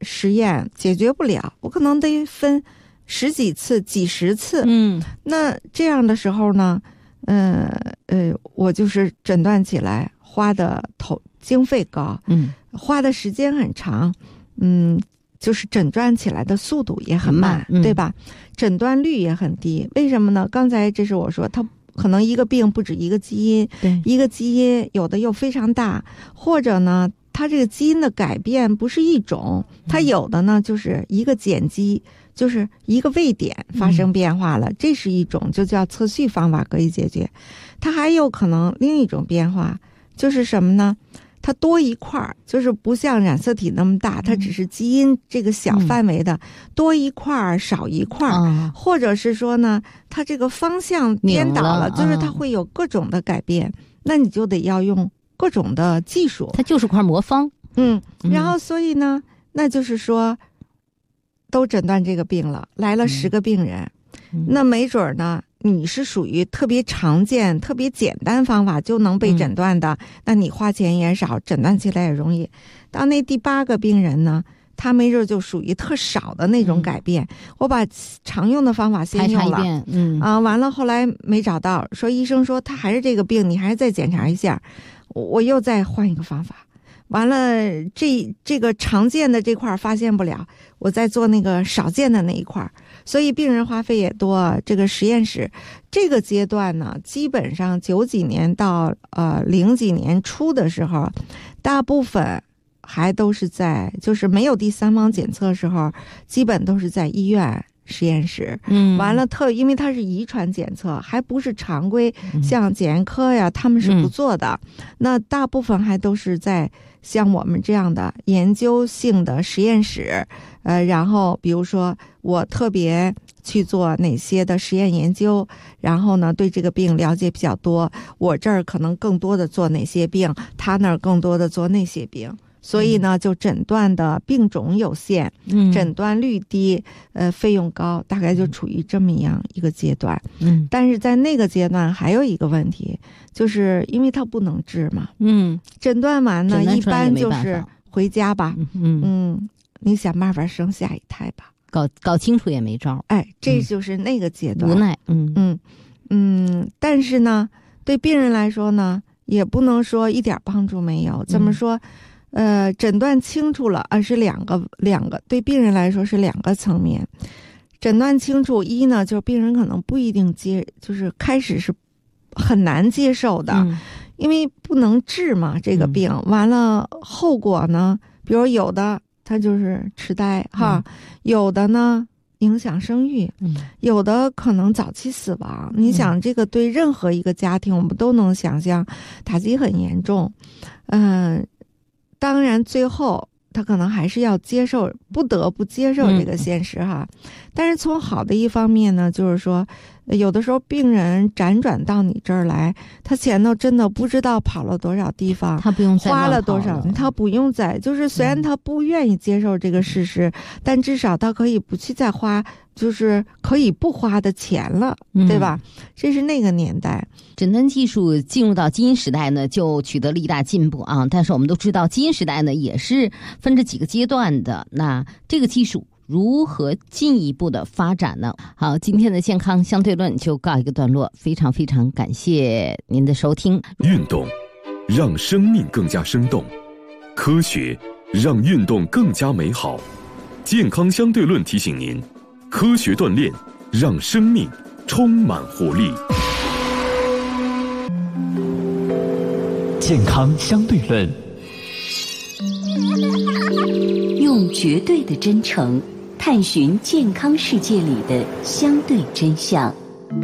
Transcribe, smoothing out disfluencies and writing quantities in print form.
实验解决不了，我可能得分十几次、几十次。那这样的时候呢，我就是诊断起来花的经费高，花的时间很长，就是诊断起来的速度也很慢，对吧？诊断率也很低。为什么呢？刚才这是我说，它可能一个病不止一个基因， 对， 一个基因有的又非常大，或者呢，它这个基因的改变不是一种，它有的呢就是一个碱基，就是一个位点发生变化了，这是一种，就叫测序方法可以解决。它还有可能另一种变化，就是什么呢？它多一块，就是不像染色体那么大，它只是基因这个小范围的，多一块少一块，或者是说呢，它这个方向颠倒了，就是它会有各种的改变，那你就得要用各种的技术。 它就是块魔方。 然后所以呢，那就是说，都诊断这个病了，来了10个病人，那没准呢，你是属于特别常见、特别简单方法就能被诊断的，那你花钱也少，诊断起来也容易。到那第8个病人呢，他没准就属于特少的那种改变，我把常用的方法先用了，完了后来没找到，说医生说他还是这个病，你还是再检查一下，我又再换一个方法。完了，这个常见的这块发现不了，我再做那个少见的那一块，所以病人花费也多。这个实验室这个阶段呢，基本上90几年到0几年初的时候，大部分还都是在，就是没有第三方检测的时候，基本都是在医院实验室。完了因为它是遗传检测，还不是常规，像检验科呀，他们是不做的。那大部分还都是在像我们这样的研究性的实验室，然后比如说我特别去做哪些的实验研究，然后呢对这个病了解比较多，我这儿可能更多的做哪些病，他那儿更多的做那些病。所以呢，就诊断的病种有限，诊断率低，费用高，大概就处于这么样一个阶段。但是在那个阶段还有一个问题，就是因为它不能治嘛，诊断完呢，一般就是回家吧，你想办法生下一胎吧， 搞清楚也没招。 这就是那个阶段， 无奈。 但是呢，对病人来说呢，也不能说一点帮助没有。怎么说？诊断清楚了，是两个，对病人来说是2个层面。诊断清楚，一呢，就是病人可能不一定就是开始是很难接受的，因为不能治嘛，这个病。完了后果呢，比如有的他就是痴呆哈，有的呢影响生育，有的可能早期死亡。你想，这个对任何一个家庭，我们都能想象，打击很严重。当然最后他可能还是要不得不接受这个现实哈。但是从好的一方面呢，就是说有的时候病人辗转到你这儿来，他前头真的不知道跑了多少地方， 他不用再花了多少，他不用再，就是虽然他不愿意接受这个事实，但至少他可以不去再花，就是可以不花的钱了，对吧？这是那个年代。 诊断技术进入到基因时代呢，就取得了一大进步啊。但是我们都知道，基因时代呢也是分着几个阶段的。那这个技术如何进一步的发展呢？好，今天的健康相对论就告一个段落，非常非常感谢您的收听。 运动让生命更加生动，科学让运动更加美好。健康相对论提醒您，科学锻炼让生命充满活力。 健康相对论， 用绝对的真诚探寻健康世界里的相对真相。